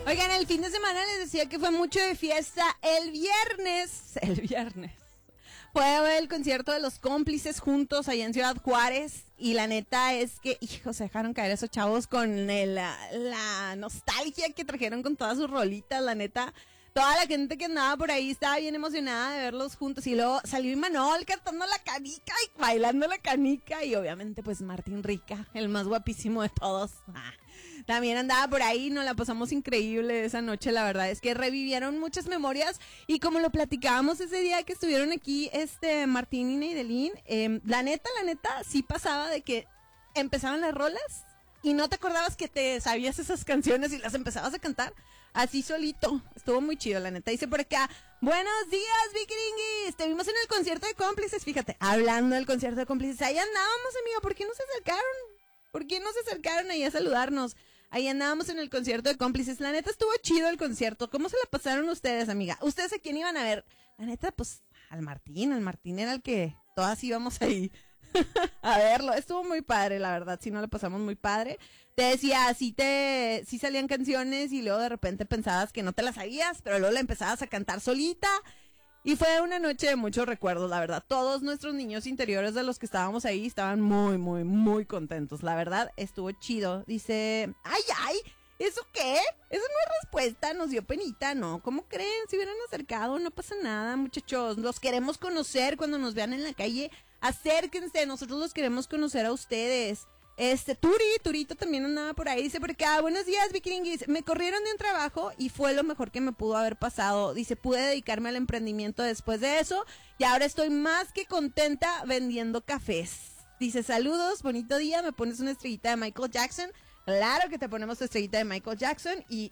Oigan, el fin de semana les decía que fue mucho de fiesta. El viernes. Fue a ver el concierto de Los Cómplices juntos allá en Ciudad Juárez. Y la neta es que, hijos, se dejaron caer esos chavos con la nostalgia que trajeron con todas sus rolitas, la neta. Toda la gente que andaba por ahí estaba bien emocionada de verlos juntos. Y luego salió Imanol cantando la canica y bailando la canica. Y obviamente pues Martín Rica, el más guapísimo de todos. También andaba por ahí, nos la pasamos increíble esa noche. La verdad es que revivieron muchas memorias. Y como lo platicábamos ese día que estuvieron aquí Martín y Neidelín, la neta, sí pasaba de que empezaban las rolas y no te acordabas que te sabías esas canciones y las empezabas a cantar así solito. Estuvo muy chido, la neta. Dice por acá, buenos días, Vikiringis. Te vimos en el concierto de Cómplices. Fíjate, hablando del concierto de Cómplices, ahí andábamos, amiga. ¿Por qué no se acercaron ahí a saludarnos? Ahí andábamos en el concierto de Cómplices. La neta estuvo chido el concierto. ¿Cómo se la pasaron ustedes, amiga? ¿Ustedes a quién iban a ver? La neta, pues, al Martín. El Martín era el que todas íbamos ahí a verlo. Estuvo muy padre, la verdad. Sí, nos la pasamos muy padre. Te decía, sí salían canciones y luego de repente pensabas que no te las sabías, pero luego la empezabas a cantar solita. Y fue una noche de muchos recuerdos, la verdad. Todos nuestros niños interiores de los que estábamos ahí estaban muy, muy, muy contentos. La verdad, estuvo chido. Dice, ay, ¿eso qué? Eso no es respuesta, nos dio penita, ¿no? ¿Cómo creen? Si hubieran acercado, no pasa nada, muchachos. Los queremos conocer cuando nos vean en la calle. Acérquense, nosotros los queremos conocer a ustedes. Turito también andaba por ahí, dice por acá, buenos días, Vikiringis, me corrieron de un trabajo y fue lo mejor que me pudo haber pasado, dice, pude dedicarme al emprendimiento después de eso y ahora estoy más que contenta vendiendo cafés, dice, saludos, bonito día, me pones una estrellita de Michael Jackson, claro que te ponemos tu estrellita de Michael Jackson y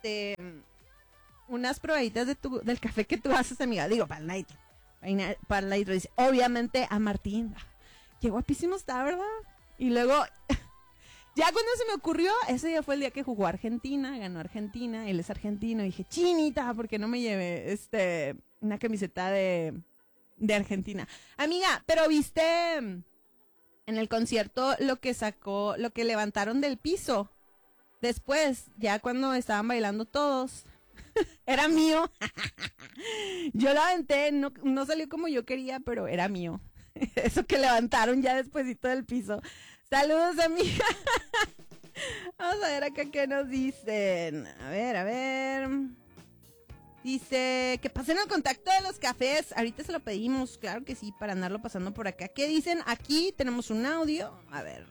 unas probaditas del café que tú haces, amiga, digo, para el nitro, dice, obviamente a Martín, qué guapísimo está, ¿verdad? Y luego, ya cuando se me ocurrió, ese día fue el día que jugó Argentina, ganó Argentina, él es argentino, y dije, chinita, ¿por qué no me lleve una camiseta de Argentina? Amiga, pero viste en el concierto lo que levantaron del piso, después, ya cuando estaban bailando todos, era mío, yo lo aventé, no salió como yo quería, pero era mío. Eso que levantaron ya despuesito del piso. Saludos, amiga. Vamos a ver acá qué nos dicen. A ver. Dice que pasen el contacto de los cafés. Ahorita se lo pedimos, claro que sí, para andarlo pasando por acá. ¿Qué dicen? Aquí tenemos un audio. A ver.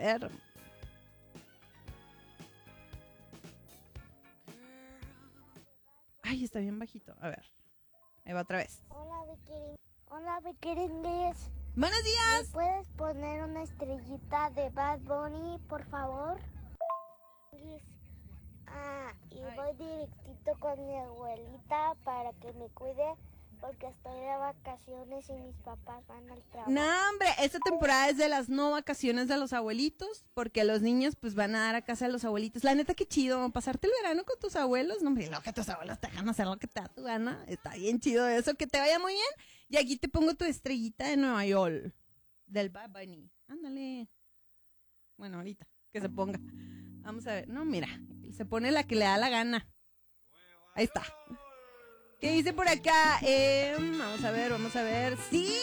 Ay, está bien bajito. A ver. Ahí va otra vez. Hola, Vikiringis. Buenos días. ¿Me puedes poner una estrellita de Bad Bunny, por favor? Voy directito con mi abuelita para que me cuide porque estoy de vacaciones y mis papás van al trabajo. No, hombre, esta temporada es de las no vacaciones de los abuelitos, porque los niños pues van a dar a casa de los abuelitos. La neta, qué chido, pasarte el verano con tus abuelos. No, hombre, lo que tus abuelos te hagan hacer lo que te da tu gana. Está bien chido eso, que te vaya muy bien. Y aquí te pongo tu estrellita de Nueva York, del Bad Bunny. Ándale. Bueno, ahorita, que se ponga. Vamos a ver. No, mira, se pone la que le da la gana. Ahí está. ¿Qué dice por acá? Vamos a ver. ¡Sí!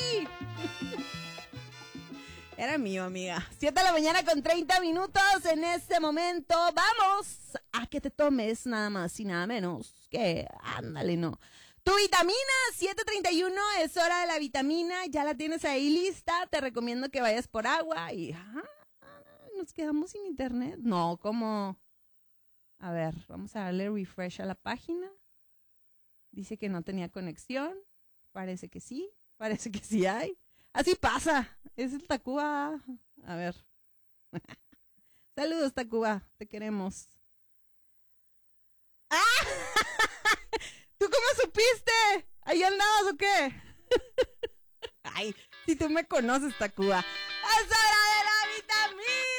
Era mío, amiga. 7 de la mañana con 30 minutos en este momento. Vamos a que te tomes nada más y nada menos que... Ándale, no. Tu vitamina 7:31, es hora de la vitamina. Ya la tienes ahí lista. Te recomiendo que vayas por agua y... ¿Nos quedamos sin internet? No, ¿cómo? A ver, vamos a darle refresh a la página. Dice que no tenía conexión. Parece que sí hay. Así pasa. Es el Tacuba. A ver. Saludos, Tacuba. Te queremos. ¡Ah! ¿Tú cómo supiste? ¿Ahí andabas o qué? Ay, si tú me conoces, Tacuba. ¡Es hora de la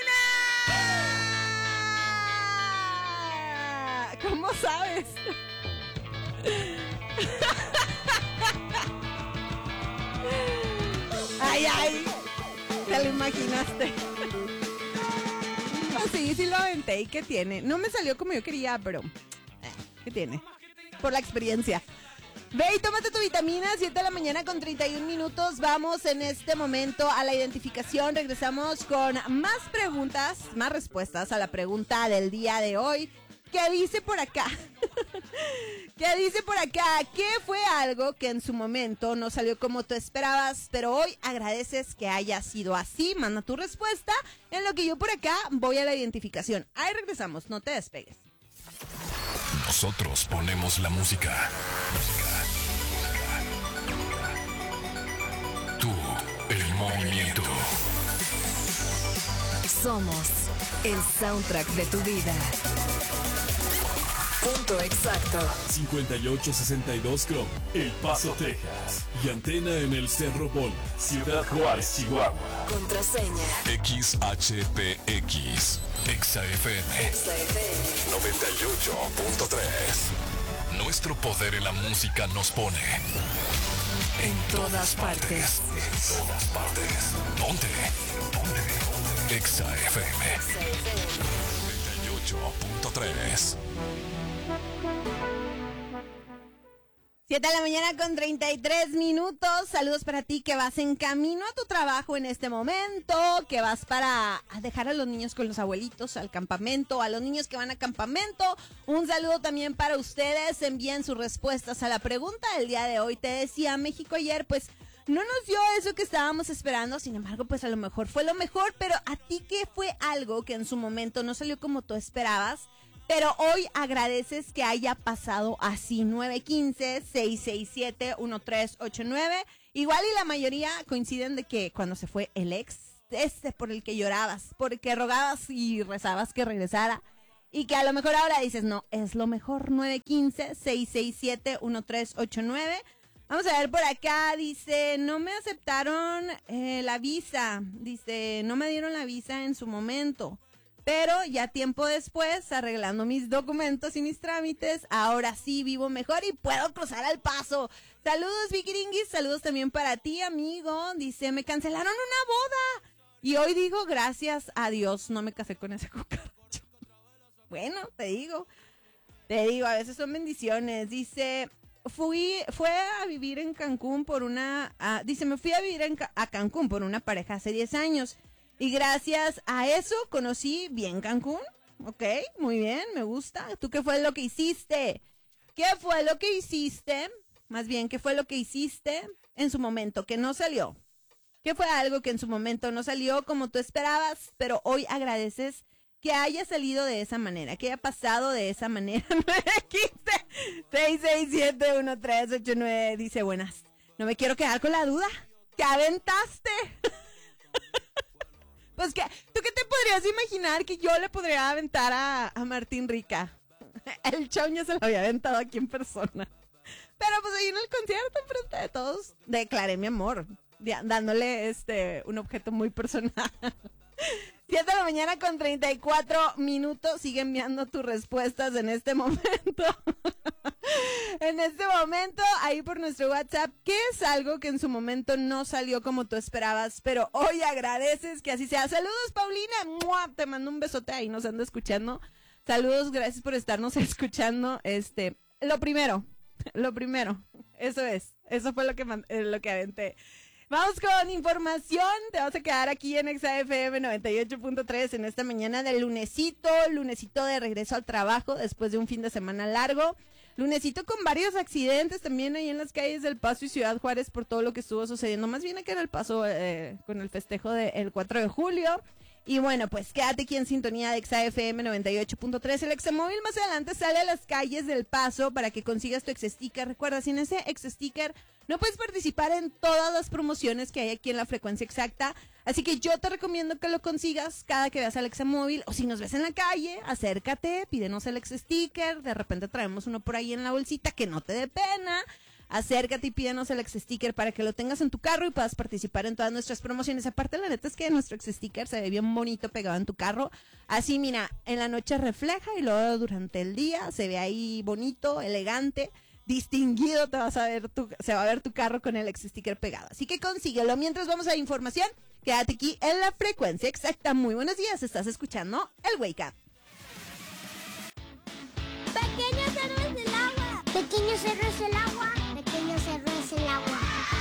vitamina! ¿Cómo sabes? Ay, te lo imaginaste. No, sí lo aventé. ¿Y qué tiene? No me salió como yo quería, pero ¿Qué tiene? Por la experiencia. Ve y tómate tu vitamina, 7 de la mañana con 31 minutos. Vamos en este momento a la identificación. Regresamos con más preguntas, más respuestas a la pregunta del día de hoy. ¿Qué dice por acá? ¿Qué dice por acá? ¿Qué fue algo que en su momento no salió como tú esperabas, pero hoy agradeces que haya sido así? Manda tu respuesta en lo que yo por acá voy a la identificación. Ahí regresamos, no te despegues. Nosotros ponemos la música. Tú, el movimiento. Somos el soundtrack de tu vida. Punto exacto. 5862 Chrome, El Paso, Texas. Y antena en el Cerro Bola, Ciudad Juárez, Chihuahua. Contraseña. XHPX. XFM. XFM. 98.3. Nuestro poder en la música nos pone en todas partes. En todas partes. Ponte. XFM. 98.3. 7 de la mañana con 33 minutos. Saludos para ti que vas en camino a tu trabajo en este momento, que vas para dejar a los niños con los abuelitos al campamento, a los niños que van a campamento. Un saludo también para ustedes. Envíen sus respuestas a la pregunta del día de hoy. Te decía, México ayer pues no nos dio eso que estábamos esperando. Sin embargo, pues a lo mejor fue lo mejor. Pero a ti, ¿qué fue algo que en su momento no salió como tú esperabas, pero hoy agradeces que haya pasado así? 915-667-1389. Igual y la mayoría coinciden de que cuando se fue el ex, por el que llorabas, porque rogabas y rezabas que regresara, y que a lo mejor ahora dices, no, es lo mejor. 915-667-1389. Vamos a ver por acá, dice, no me aceptaron la visa, dice, no me dieron la visa en su momento. Pero ya tiempo después, arreglando mis documentos y mis trámites, ahora sí vivo mejor y puedo cruzar al Paso. Saludos, Vikiringis, saludos también para ti, amigo. Dice, me cancelaron una boda y hoy digo, gracias a Dios, no me casé con ese cucaracho. Bueno, te digo, a veces son bendiciones. Dice, fue a vivir en Cancún por una, me fui a vivir a Cancún por una pareja hace 10 años. Y gracias a eso conocí bien Cancún. Ok, muy bien, me gusta. ¿Tú qué fue lo que hiciste? ¿Qué fue lo que hiciste? Más bien, ¿qué fue lo que hiciste en su momento que no salió? ¿Qué fue algo que en su momento no salió como tú esperabas, pero hoy agradeces que haya salido de esa manera, que haya pasado de esa manera? 915-667-1389. Dice, buenas. No me quiero quedar con la duda. ¿Qué aventaste? Pues que, ¿tú qué te podrías imaginar que yo le podría aventar a Martín Rica? El chon ya se lo había aventado aquí en persona. Pero pues ahí en el concierto, enfrente de todos, declaré mi amor, dándole un objeto muy personal. 7 de la mañana con 34 minutos. Sigue enviando tus respuestas en este momento. En este momento, ahí por nuestro WhatsApp, ¿qué es algo que en su momento no salió como tú esperabas, pero hoy agradeces que así sea? Saludos, Paulina. ¡Mua! Te mando un besote, ahí nos anda escuchando. Saludos, gracias por estarnos escuchando. Lo primero, eso fue lo que aventé. Vamos con información. Te vas a quedar aquí en XFM 98.3 en esta mañana del lunesito de regreso al trabajo después de un fin de semana largo. Lunesito con varios accidentes también ahí en las calles del Paso y Ciudad Juárez por todo lo que estuvo sucediendo. Más bien acá en el Paso con el festejo del 4 de julio. Y bueno, pues quédate aquí en sintonía de XFM 98.3. El Examóvil más adelante sale a las calles del Paso para que consigas tu Ex-Sticker. Recuerda, sin ese Ex-Sticker no puedes participar en todas las promociones que hay aquí en la frecuencia exacta. Así que yo te recomiendo que lo consigas cada que veas al Examóvil. O si nos ves en la calle, acércate, pídenos el Ex-Sticker. De repente traemos uno por ahí en la bolsita, que no te dé pena. Acércate y pídenos el Ex-Sticker para que lo tengas en tu carro y puedas participar en todas nuestras promociones. Aparte, la neta es que nuestro Ex-Sticker se ve bien bonito pegado en tu carro. Así, mira, en la noche refleja y luego durante el día se ve ahí bonito, elegante, distinguido. Se va a ver tu carro con el Ex-Sticker pegado. Así que consíguelo. Mientras vamos a la información, quédate aquí en la frecuencia exacta. Muy buenos días, estás escuchando el Wake Up. Pequeños héroes Pequeño cerro es el agua. Pequeño cerro es el agua.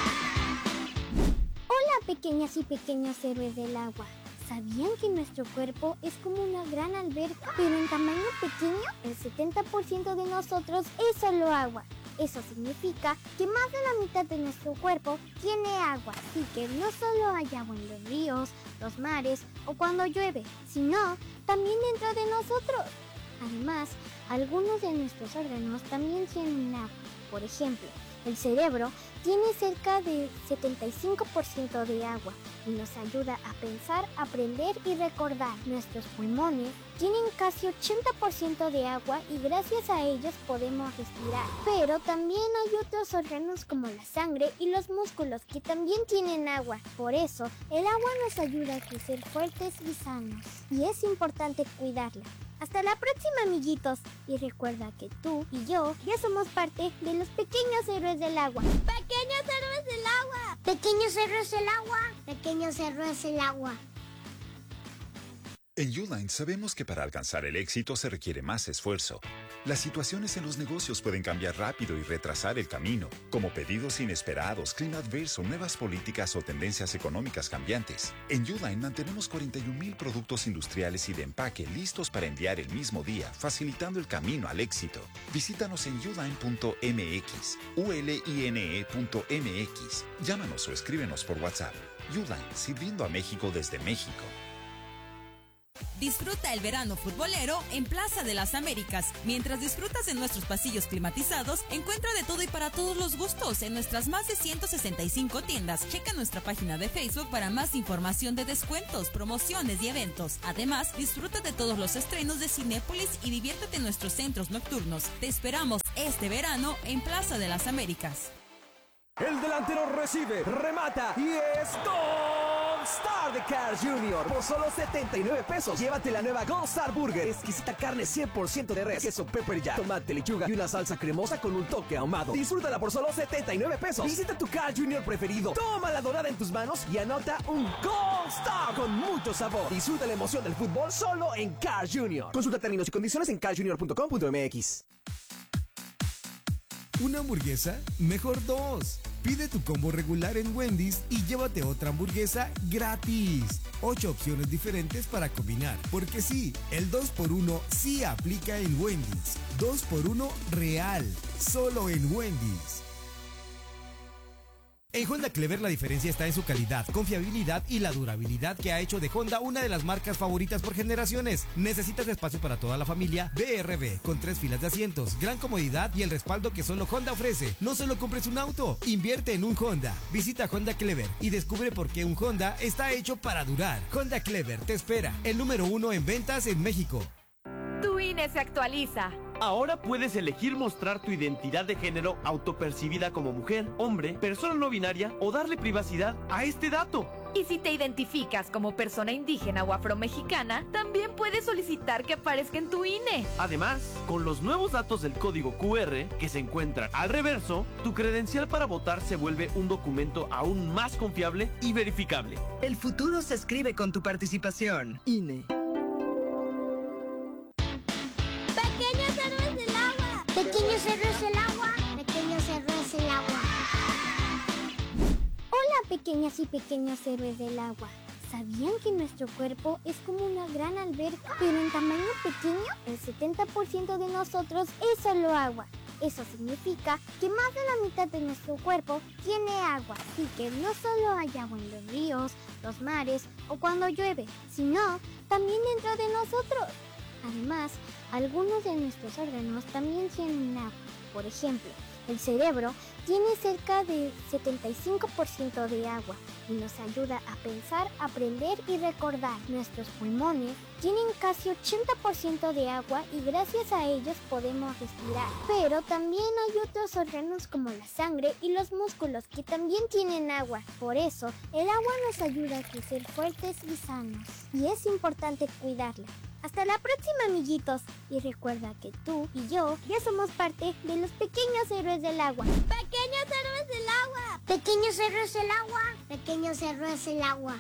Hola, pequeñas y pequeños héroes del agua. ¿Sabían que nuestro cuerpo es como una gran alberca, pero en tamaño pequeño? El 70% de nosotros es solo agua. Eso significa que más de la mitad de nuestro cuerpo tiene agua. Así que no solo hay agua en los ríos, los mares o cuando llueve, sino también dentro de nosotros. Además, algunos de nuestros órganos también tienen agua. Por ejemplo, el cerebro tiene cerca de 75% de agua y nos ayuda a pensar, aprender y recordar. Nuestros pulmones tienen casi 80% de agua y gracias a ellos podemos respirar. Pero también hay otros órganos como la sangre y los músculos que también tienen agua. Por eso, el agua nos ayuda a crecer fuertes y sanos. Y es importante cuidarla. Hasta la próxima, amiguitos. Y recuerda que tú y yo ya somos parte de los pequeños héroes del agua. ¡Pequeños héroes del agua! ¡Pequeños héroes del agua! ¡Pequeños héroes del agua! En Uline sabemos que para alcanzar el éxito se requiere más esfuerzo. Las situaciones en los negocios pueden cambiar rápido y retrasar el camino, como pedidos inesperados, clima adverso, nuevas políticas o tendencias económicas cambiantes. En Uline mantenemos 41,000 productos industriales y de empaque listos para enviar el mismo día, facilitando el camino al éxito. Visítanos en uline.mx, uline.mx. Llámanos o escríbenos por WhatsApp. Uline, sirviendo a México desde México. Disfruta el verano futbolero en Plaza de las Américas. Mientras disfrutas en nuestros pasillos climatizados, encuentra de todo y para todos los gustos en nuestras más de 165 tiendas. Checa nuestra página de Facebook para más información de descuentos, promociones y eventos. Además, disfruta de todos los estrenos de Cinépolis y diviértete en nuestros centros nocturnos. Te esperamos este verano en Plaza de las Américas. El delantero recibe, remata y es Gold Star de Carl Jr. Por solo 79 pesos. Llévate la nueva Gold Star Burger. Exquisita carne 100% de res, queso pepper jack, tomate, lechuga y una salsa cremosa con un toque ahumado. Disfrútala por solo 79 pesos. Visita tu Carl Jr. preferido. Toma la dorada en tus manos y anota un Gold Star con mucho sabor. Disfruta la emoción del fútbol solo en Carl Jr. Consulta términos y condiciones en carljr.com.mx. ¿Una hamburguesa? Mejor dos. Pide tu combo regular en Wendy's y llévate otra hamburguesa gratis. 8 opciones diferentes para combinar. Porque sí, el 2x1 sí aplica en Wendy's. 2x1 real. Solo en Wendy's. En Honda Clever la diferencia está en su calidad, confiabilidad y la durabilidad que ha hecho de Honda una de las marcas favoritas por generaciones. ¿Necesitas espacio para toda la familia? BRB, con 3 filas de asientos, gran comodidad y el respaldo que solo Honda ofrece. No solo compres un auto, invierte en un Honda. Visita Honda Clever y descubre por qué un Honda está hecho para durar. Honda Clever te espera, el número 1 en ventas en México. Tu INE se actualiza. Ahora puedes elegir mostrar tu identidad de género autopercibida como mujer, hombre, persona no binaria o darle privacidad a este dato. Y si te identificas como persona indígena o afromexicana, también puedes solicitar que aparezca en tu INE. Además, con los nuevos datos del código QR que se encuentran al reverso, tu credencial para votar se vuelve un documento aún más confiable y verificable. El futuro se escribe con tu participación. INE. Pequeños héroes del agua, pequeños héroes del agua. Hola, pequeñas y pequeños héroes del agua. ¿Sabían que nuestro cuerpo es como una gran alberca, pero en tamaño pequeño? El 70% de nosotros es solo agua. Eso significa que más de la mitad de nuestro cuerpo tiene agua. Así que no solo hay agua en los ríos, los mares o cuando llueve, sino también dentro de nosotros. Además, algunos de nuestros órganos también tienen agua. Por ejemplo, el cerebro tiene cerca de 75% de agua y nos ayuda a pensar, aprender y recordar. Nuestros pulmones tienen casi 80% de agua y gracias a ellos podemos respirar. Pero también hay otros órganos como la sangre y los músculos que también tienen agua. Por eso, el agua nos ayuda a crecer fuertes y sanos. Y es importante cuidarla. Hasta la próxima, amiguitos. Y recuerda que tú y yo ya somos parte de los pequeños héroes del agua. ¡Pequeños héroes del agua! ¡Pequeños héroes del agua! ¡Pequeños héroes del agua!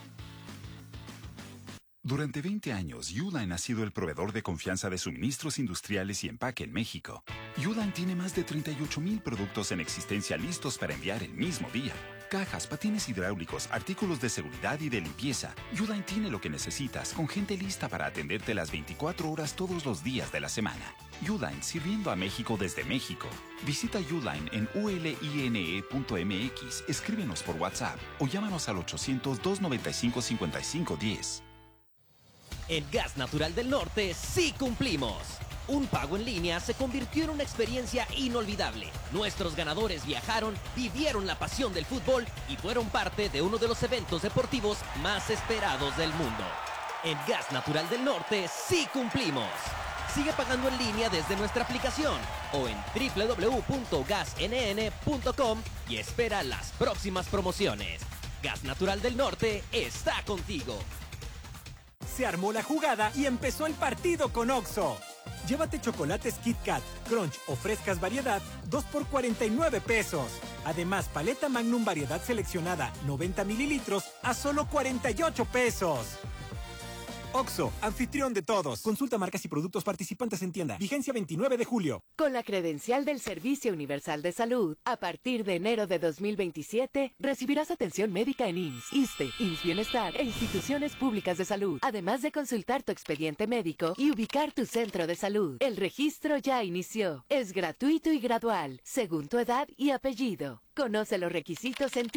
Durante 20 años, Uline ha sido el proveedor de confianza de suministros industriales y empaque en México. Uline tiene más de 38,000 productos en existencia listos para enviar el mismo día. Cajas, patines hidráulicos, artículos de seguridad y de limpieza. Uline tiene lo que necesitas, con gente lista para atenderte las 24 horas todos los días de la semana. Uline, sirviendo a México desde México. Visita Uline en uline.mx, escríbenos por WhatsApp o llámanos al 800-295-5510. En Gas Natural del Norte sí cumplimos. Un pago en línea se convirtió en una experiencia inolvidable. Nuestros ganadores viajaron, vivieron la pasión del fútbol y fueron parte de uno de los eventos deportivos más esperados del mundo. En Gas Natural del Norte sí cumplimos. Sigue pagando en línea desde nuestra aplicación o en www.gasnn.com y espera las próximas promociones. Gas Natural del Norte está contigo. Se armó la jugada y empezó el partido con Oxxo. Llévate chocolates Kit Kat, Crunch o frescas variedad, 2 por 49 pesos. Además, paleta Magnum variedad seleccionada, 90 mililitros, a solo 48 pesos. Oxxo, anfitrión de todos. Consulta marcas y productos participantes en tienda. Vigencia 29 de julio. Con la credencial del Servicio Universal de Salud, a partir de enero de 2027, recibirás atención médica en IMSS, ISSSTE, IMSS Bienestar e instituciones públicas de salud, además de consultar tu expediente médico y ubicar tu centro de salud. El registro ya inició. Es gratuito y gradual, según tu edad y apellido. Conoce los requisitos en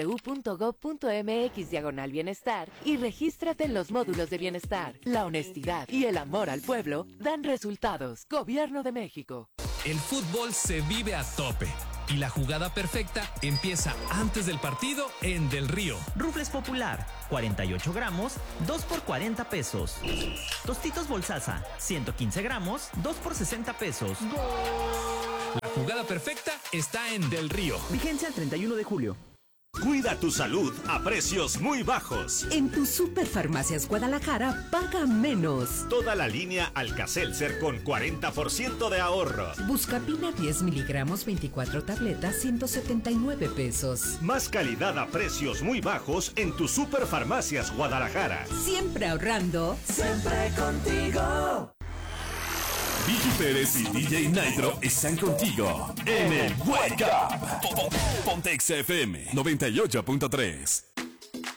www.gov.mx/bienestar y regístrate en los módulos de bienestar. La honestidad y el amor al pueblo dan resultados. Gobierno de México. El fútbol se vive a tope y la jugada perfecta empieza antes del partido en Del Río. Rufles Popular, 48 gramos, 2 por 40 pesos. Tostitos Bolsasa, 115 gramos, 2 por 60 pesos. La jugada perfecta está en Del Río. Vigencia el 31 de julio. Cuida tu salud a precios muy bajos. En tu Superfarmacias Guadalajara, paga menos. Toda la línea Alka-Seltzer con 40% de ahorro. Buscapina 10 miligramos, 24 tabletas, 179 pesos. Más calidad a precios muy bajos en tu Superfarmacias Guadalajara. Siempre ahorrando. Siempre contigo. Vicky Pérez y DJ Nitro están contigo en el Wake Up. Pontex FM 98.3.